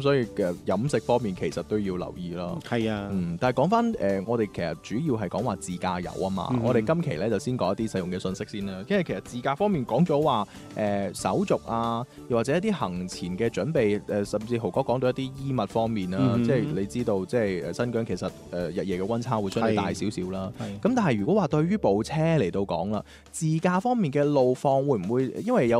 咁所以嘅飲食方面其實都要留意啦。 係啊， 但係講翻我哋其實主要係講話自駕遊啊嘛。我哋今期咧就先講一啲實用嘅信息先啦。因為其實自駕方面講咗話手續啊，又或者一啲行前嘅準備甚至豪哥講到一啲衣物方面啦。即係你知道，即係新疆其實日夜嘅溫差會相對大少少啦。咁但係如果話對於部車嚟到講啦，自駕方面嘅路況會唔會因為有